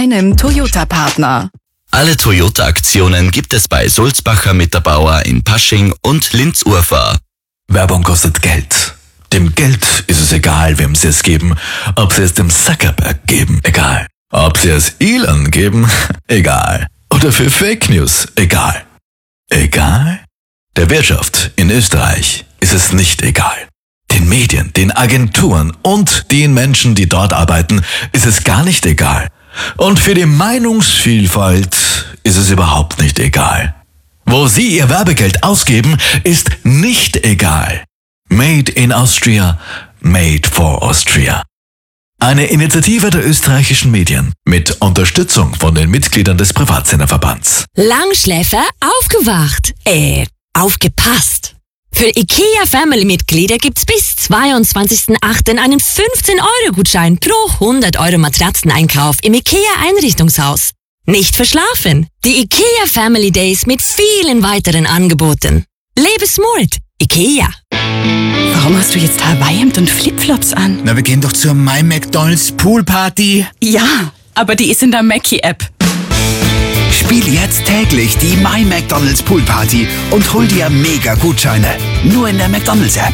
einem Toyota-Partner. Alle Toyota-Aktionen gibt es bei Sulzbacher Mitterbauer in Pasching und Linz-Urfahr. Werbung kostet Geld. Dem Geld ist es egal, wem sie es geben. Ob sie es dem Zuckerberg geben, egal. Ob sie es Elon geben, egal. Oder für Fake News, egal. Egal? Der Wirtschaft in Österreich ist es nicht egal. Den Medien, den Agenturen und den Menschen, die dort arbeiten, ist es gar nicht egal. Und für die Meinungsvielfalt ist es überhaupt nicht egal. Wo sie ihr Werbegeld ausgeben, ist nicht egal. Made in Austria, made for Austria. Eine Initiative der österreichischen Medien mit Unterstützung von den Mitgliedern des Privatsenderverbands. Langschläfer aufgewacht. Aufgepasst. Für IKEA Family-Mitglieder gibt's bis 22.08. einen 15-Euro-Gutschein pro 100 Euro Matratzeneinkauf im IKEA-Einrichtungshaus. Nicht verschlafen. Die IKEA Family Days mit vielen weiteren Angeboten. Lebe smart. IKEA. Warum hast du jetzt Hawaii-Hemd und Flipflops an? Na, wir gehen doch zur My McDonald's Pool Party. Ja, aber die ist in der Mackie-App. Spiel jetzt täglich die My McDonald's Pool Party und hol dir mega Gutscheine. Nur in der McDonald's App.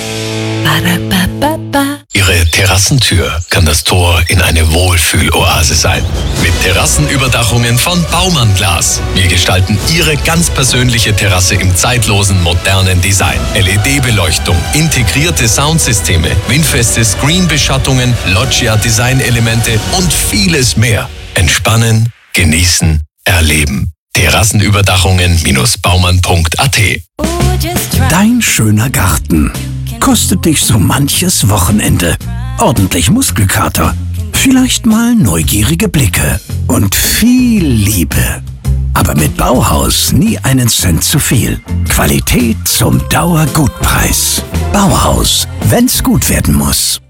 Ihre Terrassentür kann das Tor in eine Wohlfühloase sein. Mit Terrassenüberdachungen von Baumann Glas. Wir gestalten Ihre ganz persönliche Terrasse im zeitlosen, modernen Design. LED-Beleuchtung, integrierte Soundsysteme, windfeste Screen-Beschattungen, Loggia-Designelemente und vieles mehr. Entspannen, genießen, erleben. Terrassenüberdachungen-baumann.at. Dein schöner Garten kostet dich so manches Wochenende. Ordentlich Muskelkater, vielleicht mal neugierige Blicke und viel Liebe. Aber mit Bauhaus nie einen Cent zu viel. Qualität zum Dauergutpreis. Bauhaus, wenn's gut werden muss.